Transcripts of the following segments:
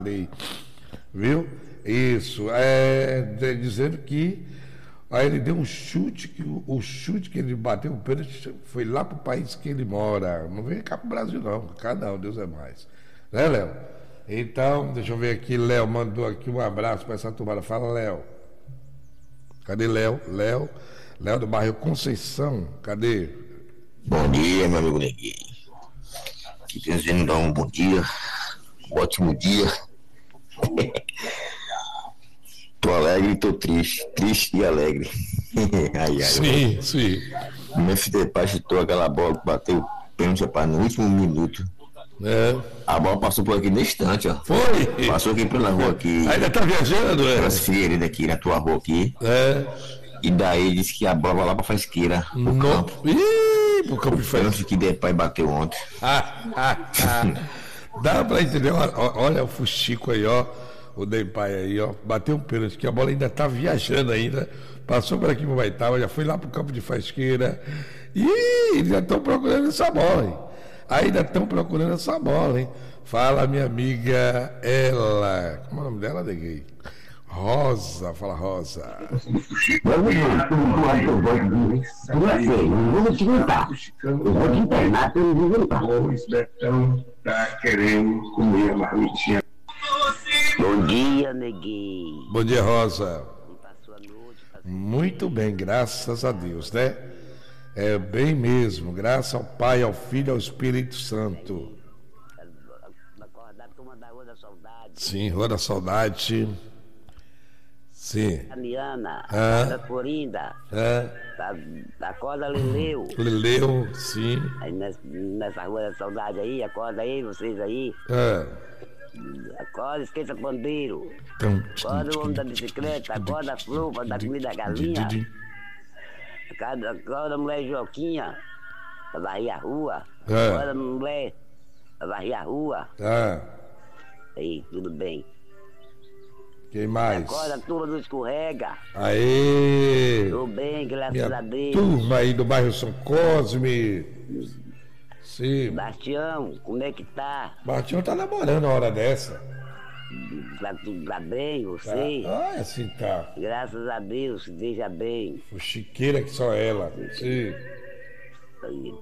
Viu? Isso. Dizendo que aí ele deu um chute, que o chute que ele bateu o pênalti foi lá pro país que ele mora. Não veio cá pro Brasil, não. Cá não, Deus é mais. Né, Léo? Então, deixa eu ver aqui, Léo mandou aqui um abraço para essa turma. Fala, Léo. Cadê Léo? Léo do bairro Conceição. Cadê? Bom dia, meu amigo Neguinho. Que desejando dar um bom dia, um ótimo dia. Tô alegre e tô triste, triste e alegre. Sim. O Memphis Depay chutou aquela bola que bateu o pênalti no último minuto. A bola passou por aqui no instante, ó. Foi? Passou aqui pela rua aqui. Ainda tá viajando, pelas feridas aqui na tua rua aqui. E daí disse que a bola vai lá pra Fasqueira, pro campo. Pro campo de pênalti que Depay bateu ontem. Dá pra entender, olha o fuxico aí, ó. O Depay aí, ó. Bateu um pênalti, que a bola ainda tá viajando ainda. Passou por aqui pro Baitava, já foi lá pro campo de Fasqueira. E eles já estão procurando essa bola, hein? Ainda estão procurando essa bola, hein? Fala, minha amiga, ela. Como é o nome dela, Neguei? Rosa, fala Rosa. Eu vou te contar. Eu vou te internar para eu voltar. O Betão tá querendo comer a marmitinha. Bom dia, Neguinho. Bom dia, Rosa. Muito bem, graças a Deus, né? É bem mesmo, graças ao Pai, ao Filho e ao Espírito Santo. Sim, Rua da Saudade. Sim. Mariana, da Florinda. Acorda Leleu. Leleu, sim. Aí nessa Rua da Saudade aí, acorda aí, vocês aí. Acorda, esqueça pandeiro. Acorda o homem da bicicleta, acorda a fruta, da comida da galinha. Acorda a mulher Joquinha, pra varrer a rua. Acorda a mulher, pra varrer a rua. Aí, tudo bem. Quem mais? Acorda a turma do Escorrega. Aê! Tudo bem, graças a Deus. Turma aí do bairro São Cosme. Sim. Bastião, como é que tá? Bastião tá namorando a hora dessa. Tá bem, você? Tá. Assim tá. Graças a Deus, esteja bem. O chiqueira que só ela. Sim. Aí.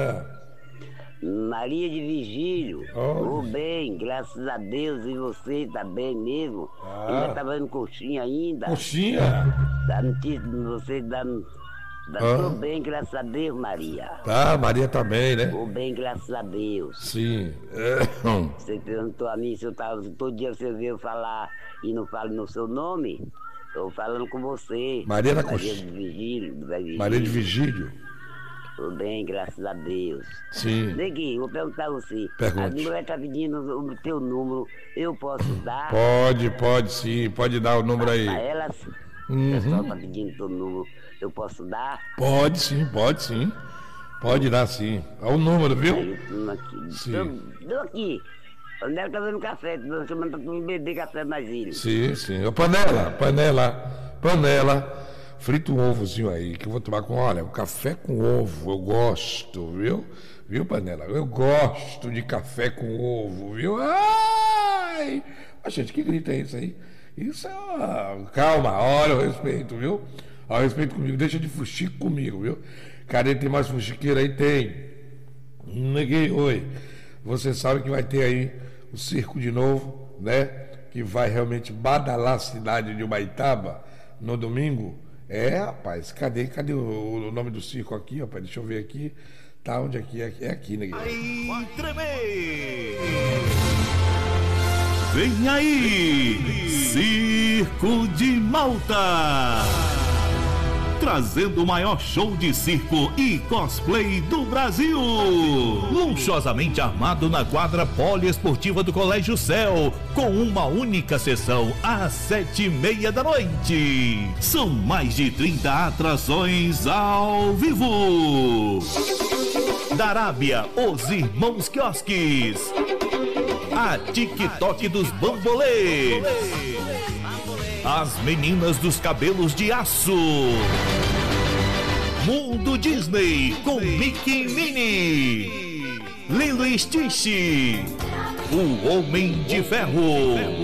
Maria de Vigílio, tudo bem, graças a Deus, e você tá bem mesmo? Ainda tá fazendo coxinha ainda? Coxinha? Dá notícia, você dá tudo bem, graças a Deus, Maria. Tá, Maria tá bem, né? Tudo bem, graças a Deus. Sim. Você perguntou a mim se eu tava, todo dia você veio falar e não fala no seu nome, tô falando com você. Maria da Maria de Vigílio. Maria de Vigílio. Tudo bem, graças a Deus. Sim. Neguinho, vou perguntar a você. Pergunte. A mulher tá pedindo o teu número, eu posso dar? Pode sim, pode dar o número aí. Pra elas, o pessoal tá pedindo o teu número, eu posso dar? Pode sim. Pode dar sim. Olha o número, viu? Aqui. Sim. Tô aqui. Onde é que tá vendo café? Tô chamando pra tu beber café mais ele. Sim. Ô, panela. Frita um ovozinho aí, que eu vou tomar com, olha, um café com ovo, eu gosto, viu? Viu, panela? Eu gosto de café com ovo, viu? Ai! Gente, que grita é isso aí? Isso é... Calma, olha o respeito, viu? Olha o respeito comigo, deixa de fuxico comigo, viu? Cadê, tem mais fuxiqueira aí? Tem. Neguei, oi. Você sabe que vai ter aí o circo de novo, né? Que vai realmente badalar a cidade de Ubaitaba no domingo. Rapaz, cadê o nome do circo aqui, rapaz? Deixa eu ver aqui. Tá, onde aqui? É aqui, né? Vai tremer! Vem aí! Circo de Malta! Trazendo o maior show de circo e cosplay do Brasil. Luxuosamente armado na quadra poliesportiva do Colégio Céu, com uma única sessão às 7:30 da noite. São mais de 30 atrações ao vivo. Da Arábia, os Irmãos Quiosques. A TikTok dos Bambolês. As Meninas dos Cabelos de Aço. Mundo Disney com Mickey e Minnie. Lilo e Stitch. o Homem de Ferro.